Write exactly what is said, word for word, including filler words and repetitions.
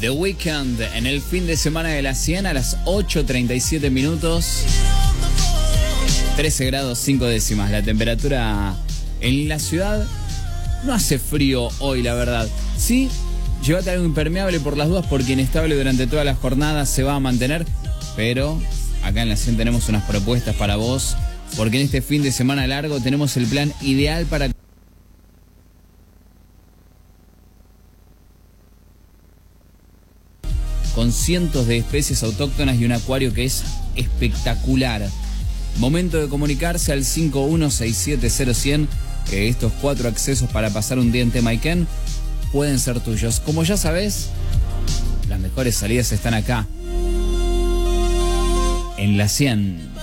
The Weeknd en el fin de semana de la cien a las ocho treinta y siete minutos. trece grados cinco décimas la temperatura en la ciudad. No hace frío hoy, la verdad. Sí, llévate algo impermeable por las dudas, porque inestable durante toda la jornada se va a mantener. Pero acá en la cien tenemos unas propuestas para vos, porque en este fin de semana largo tenemos el plan ideal para con cientos de especies autóctonas y un acuario que es espectacular. Momento de comunicarse al cinco uno seis siete cero cien, que estos cuatro accesos para pasar un día en Temayquén pueden ser tuyos. Como ya sabes, las mejores salidas están acá, en la cien.